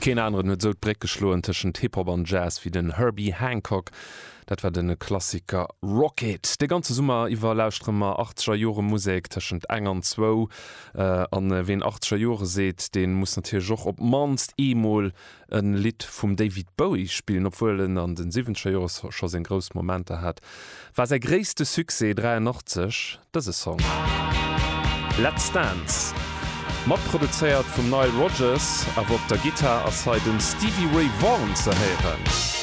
Keine anderen net so Breck geschloen tschen Hip-Hop an Jazz wie den Herbie Hancock. Dat war den Klassiker Rocket. De ganze Summer iwwer lausstrmmer 80er Jore Musik tschen eng an 2 an wen 80er Jore seet, den muss natürlich joch op manst emol ein Lied vum David Bowie spielen, obwohl an den 7er Jore schon en gros Momente hat. Was der gréste Suse 83, das ist Song. Let's Dance. Mat produziert vum Nile Rodgers, aber op der Gitarre as den Stevie Ray Vaughan zu hören.